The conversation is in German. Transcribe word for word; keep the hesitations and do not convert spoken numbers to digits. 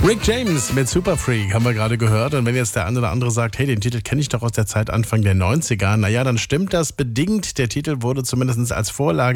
Rick James mit Super Freak haben wir gerade gehört. Und wenn jetzt der eine oder andere sagt, hey, den Titel kenne ich doch aus der Zeit Anfang der neunziger, naja, dann stimmt das bedingt. Der Titel wurde zumindest als Vorlage